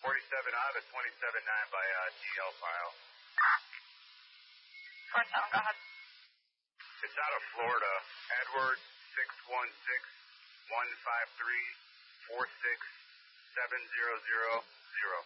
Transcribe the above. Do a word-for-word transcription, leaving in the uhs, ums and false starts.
forty-seven, I have a twenty-seven nine by uh, D L file. four seven, go ahead. It's out of Florida. Edward six one six, one five three, four six seven zero zero zero.